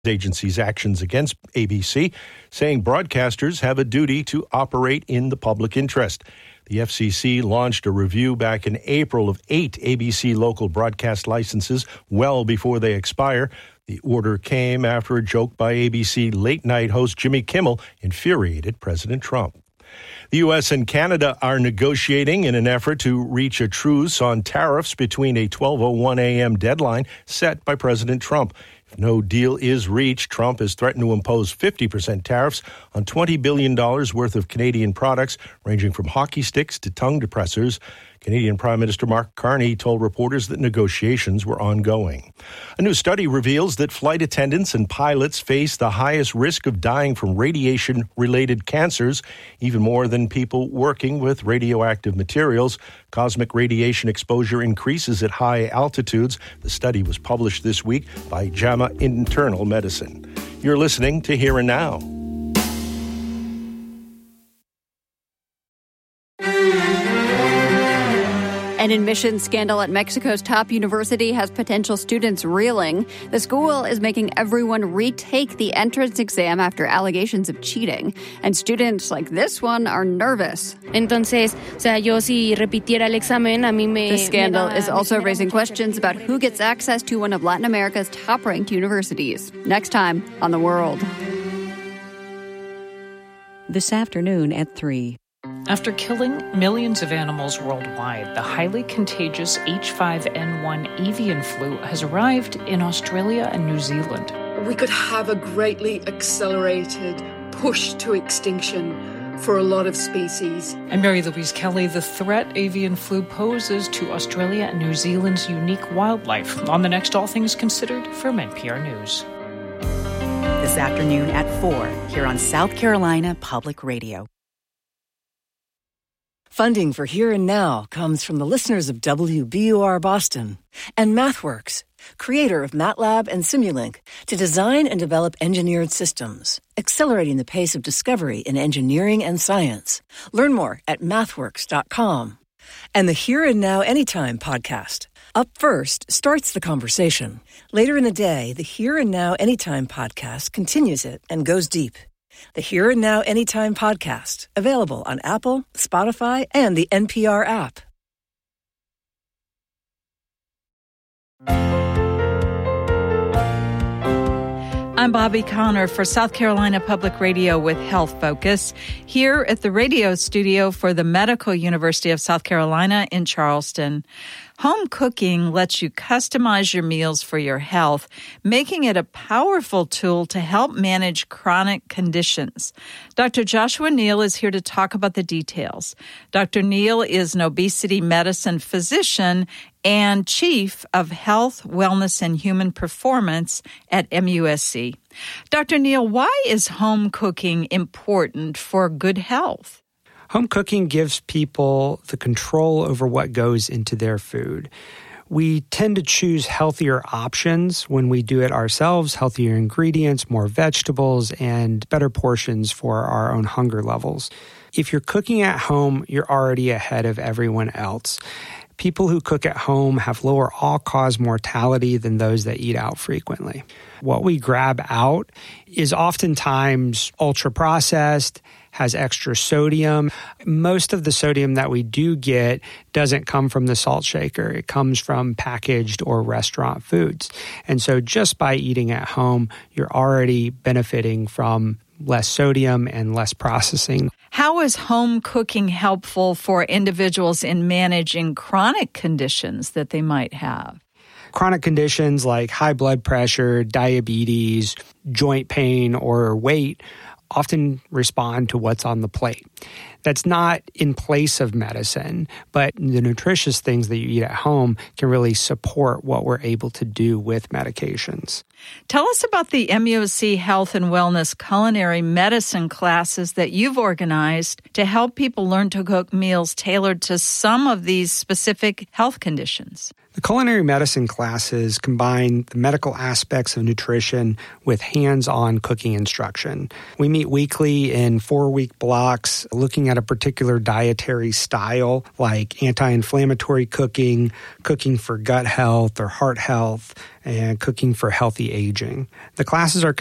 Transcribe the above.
agency's actions against ABC, saying broadcasters have a duty to operate in the public interest. The FCC launched a review back in April of 8 ABC local broadcast licenses well before they expire. The order came after a joke by ABC late-night host Jimmy Kimmel infuriated President Trump. The U.S. and Canada are negotiating in an effort to reach a truce on tariffs between a 12:01 a.m. deadline set by President Trump. If no deal is reached, Trump has threatened to impose 50% tariffs on $20 billion worth of Canadian products, ranging from hockey sticks to tongue depressors. Canadian Prime Minister Mark Carney told reporters that negotiations were ongoing. A new study reveals that flight attendants and pilots face the highest risk of dying from radiation-related cancers, even more than people working with radioactive materials. Cosmic radiation exposure increases at high altitudes. The study was published this week by JAMA Internal Medicine. You're listening to Here and Now. An admissions scandal at Mexico's top university has potential students reeling. The school is making everyone retake the entrance exam after allegations of cheating. And students like this one are nervous. Entonces, yo si repitiera el examen, a mí me... The scandal is also raising questions about who gets access to one of Latin America's top-ranked universities. Next time on The World. This afternoon at 3. After killing millions of animals worldwide, the highly contagious H5N1 avian flu has arrived in Australia and New Zealand. We could have a greatly accelerated push to extinction for a lot of species. I'm Mary Louise Kelly. The threat avian flu poses to Australia and New Zealand's unique wildlife on the next All Things Considered from NPR News. This afternoon at 4 here on South Carolina Public Radio. Funding for Here and Now comes from the listeners of WBUR Boston and MathWorks, creator of MATLAB and Simulink, to design and develop engineered systems, accelerating the pace of discovery in engineering and science. Learn more at mathworks.com. And the Here and Now Anytime podcast. Up First starts the conversation. Later in the day, the Here and Now Anytime podcast continues it and goes deep. The Here and Now Anytime podcast, available on Apple, Spotify, and the NPR app. I'm Bobby Connor for South Carolina Public Radio with Health Focus, here at the radio studio for the Medical University of South Carolina in Charleston. Home cooking lets you customize your meals for your health, making it a powerful tool to help manage chronic conditions. Dr. Joshua Neal is here to talk about the details. Dr. Neal is an obesity medicine physician and Chief of Health, Wellness, and Human Performance at MUSC. Dr. Neal, why is home cooking important for good health? Home cooking gives people the control over what goes into their food. We tend to choose healthier options when we do it ourselves, healthier ingredients, more vegetables, and better portions for our own hunger levels. If you're cooking at home, you're already ahead of everyone else. People who cook at home have lower all-cause mortality than those that eat out frequently. What we grab out is oftentimes ultra-processed, has extra sodium. Most of the sodium that we do get doesn't come from the salt shaker. It comes from packaged or restaurant foods. And so just by eating at home, you're already benefiting from less sodium and less processing. How is home cooking helpful for individuals in managing chronic conditions that they might have? Chronic conditions like high blood pressure, diabetes, joint pain, or weight often respond to what's on the plate. That's not in place of medicine, but the nutritious things that you eat at home can really support what we're able to do with medications. Tell us about the MUSC Health and Wellness culinary medicine classes that you've organized to help people learn to cook meals tailored to some of these specific health conditions. The culinary medicine classes combine the medical aspects of nutrition with hands-on cooking instruction. We meet weekly in 4-week blocks looking at a particular dietary style like anti-inflammatory cooking, cooking for gut health or heart health, and cooking for healthy aging. The classes are